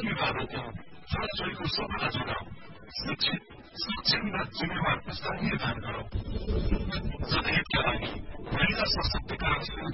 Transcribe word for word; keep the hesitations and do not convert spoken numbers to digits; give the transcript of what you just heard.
अभिभावकहरू छोराछोरीको सपना जोगाऊ, शिक्षित, सक्षम र जिम्मेवार पुस्ता निर्माण गरौँ। जनहितका लागि महिला सशक्तिकरण